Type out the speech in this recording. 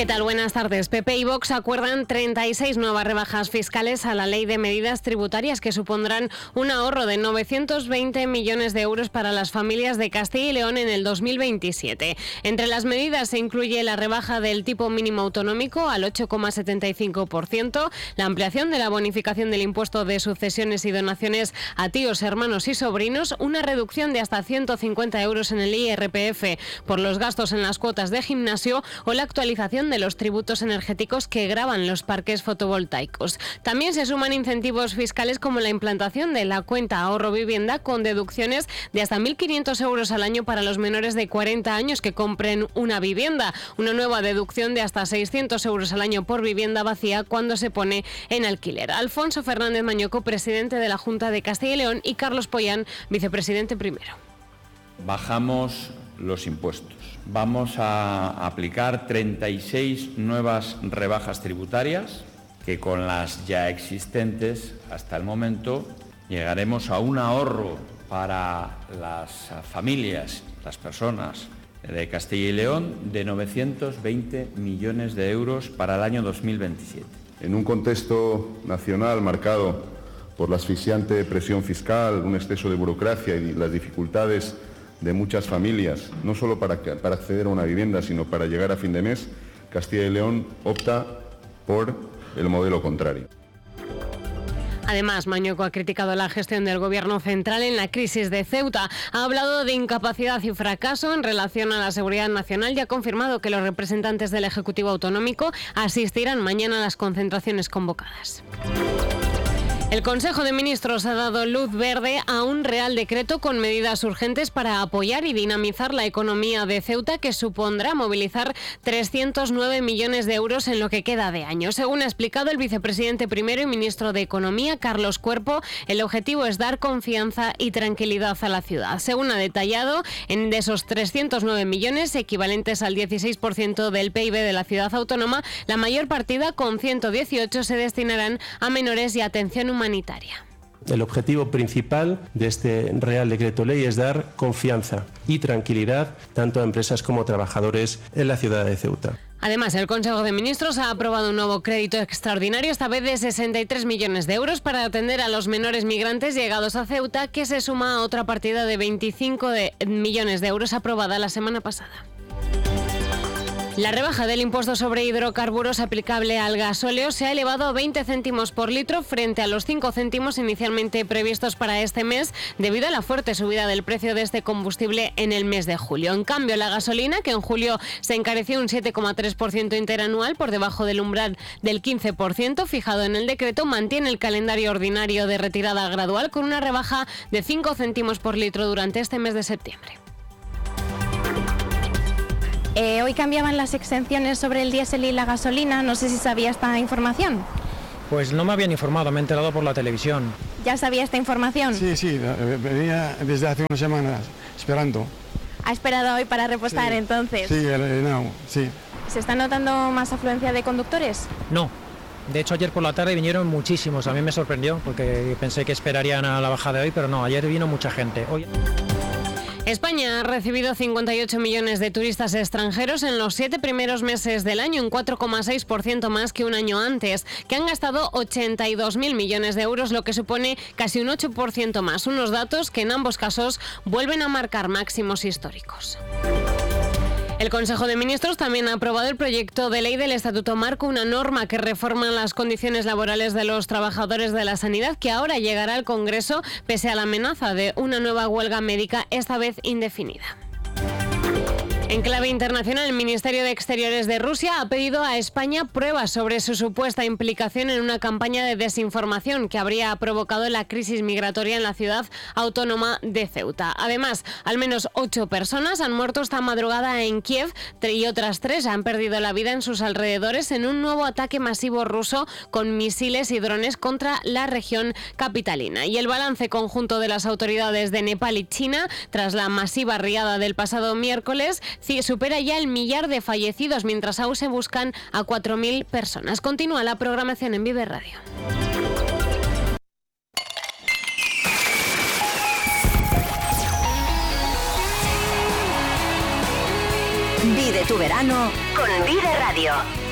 tal? Buenas tardes. PP y Vox acuerdan 36 nuevas rebajas fiscales a la Ley de Medidas Tributarias que supondrán un ahorro de 920 millones de euros para las familias de Castilla y León en el 2027. Entre las medidas se incluye la rebaja del tipo mínimo autonómico al 8,75%, la ampliación de la bonificación del impuesto de sucesiones y donaciones a tíos, hermanos y sobrinos, una reducción de hasta 150 euros en el IRPF por los gastos en las cuotas de gimnasio o la actualización de los tributos energéticos que gravan los parques fotovoltaicos. También se suman incentivos fiscales como la implantación de la cuenta ahorro vivienda con deducciones de hasta 1.500 euros al año para los menores de 40 años que compren una vivienda, una nueva deducción de hasta 600 euros al año por vivienda vacía cuando se pone en alquiler. Alfonso Fernández Mañoco, presidente de la Junta de Castilla y León, y Carlos Pollán, vicepresidente primero. Bajamos los impuestos. Vamos a aplicar 36 nuevas rebajas tributarias que con las ya existentes hasta el momento llegaremos a un ahorro para las familias, las personas de Castilla y León de 920 millones de euros para el año 2027. En un contexto nacional marcado por la asfixiante presión fiscal, un exceso de burocracia y las dificultades de muchas familias, no solo para acceder a una vivienda, sino para llegar a fin de mes, Castilla y León opta por el modelo contrario. Además, Mañoco ha criticado la gestión del Gobierno central en la crisis de Ceuta. Ha hablado de incapacidad y fracaso en relación a la seguridad nacional y ha confirmado que los representantes del Ejecutivo Autonómico asistirán mañana a las concentraciones convocadas. El Consejo de Ministros ha dado luz verde a un Real Decreto con medidas urgentes para apoyar y dinamizar la economía de Ceuta, que supondrá movilizar 309 millones de euros en lo que queda de año. Según ha explicado el vicepresidente primero y ministro de Economía, Carlos Cuerpo, el objetivo es dar confianza y tranquilidad a la ciudad. Según ha detallado, de esos 309 millones, equivalentes al 16% del PIB de la ciudad autónoma, la mayor partida, con 118, se destinarán a menores y atención humanitaria. El objetivo principal de este Real Decreto Ley es dar confianza y tranquilidad tanto a empresas como a trabajadores en la ciudad de Ceuta. Además, el Consejo de Ministros ha aprobado un nuevo crédito extraordinario, esta vez de 63 millones de euros, para atender a los menores migrantes llegados a Ceuta, que se suma a otra partida de 25 millones de euros aprobada la semana pasada. La rebaja del impuesto sobre hidrocarburos aplicable al gasóleo se ha elevado a 20 céntimos por litro frente a los 5 céntimos inicialmente previstos para este mes, debido a la fuerte subida del precio de este combustible en el mes de julio. En cambio, la gasolina, que en julio se encareció un 7,3% interanual por debajo del umbral del 15% fijado en el decreto, mantiene el calendario ordinario de retirada gradual con una rebaja de 5 céntimos por litro durante este mes de septiembre. Hoy cambiaban las exenciones sobre el diésel y la gasolina. No sé si sabía esta información. Pues no me habían informado, me he enterado por la televisión. ¿Ya sabía esta información? Sí, venía desde hace unas semanas esperando. ¿Ha esperado hoy para repostar Sí. entonces? Sí. ¿Se está notando más afluencia de conductores? No. De hecho, ayer por la tarde vinieron muchísimos. A mí me sorprendió porque pensé que esperarían a la bajada de hoy, pero no, ayer vino mucha gente. Hoy... España ha recibido 58 millones de turistas extranjeros en los 7 primeros meses del año, un 4,6% más que un año antes, que han gastado 82.000 millones de euros, lo que supone casi un 8% más. Unos datos que en ambos casos vuelven a marcar máximos históricos. El Consejo de Ministros también ha aprobado el proyecto de ley del Estatuto Marco, una norma que reforma las condiciones laborales de los trabajadores de la sanidad, que ahora llegará al Congreso pese a la amenaza de una nueva huelga médica, esta vez indefinida. En clave internacional, el Ministerio de Exteriores de Rusia ha pedido a España pruebas sobre su supuesta implicación en una campaña de desinformación que habría provocado la crisis migratoria en la ciudad autónoma de Ceuta. Además, al menos 8 personas han muerto esta madrugada en Kiev y otras 3 han perdido la vida en sus alrededores en un nuevo ataque masivo ruso con misiles y drones contra la región capitalina. Y el balance conjunto de las autoridades de Nepal y China, tras la masiva riada del pasado miércoles, supera ya el 1.000.000 de fallecidos, mientras aún se buscan a 4.000 personas. Continúa la programación en Vive Radio. Vive tu verano con Vive Radio.